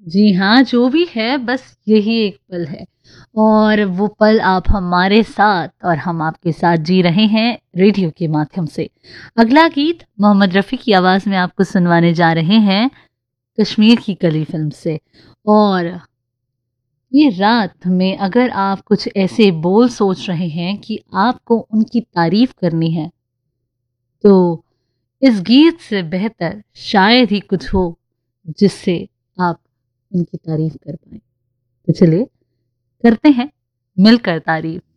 जी हाँ, जो भी है बस यही एक पल है और वो पल आप हमारे साथ और हम आपके साथ जी रहे हैं रेडियो के माध्यम से। अगला गीत मोहम्मद रफ़ी की आवाज़ में आपको सुनवाने जा रहे हैं कश्मीर की कली फ़िल्म से। और ये रात में अगर आप कुछ ऐसे बोल सोच रहे हैं कि आपको उनकी तारीफ़ करनी है, तो इस गीत से बेहतर शायद ही कुछ हो जिससे आप उनकी तारीफ़ कर पाएँ। तो चलिए करते हैं मिलकर तारीफ।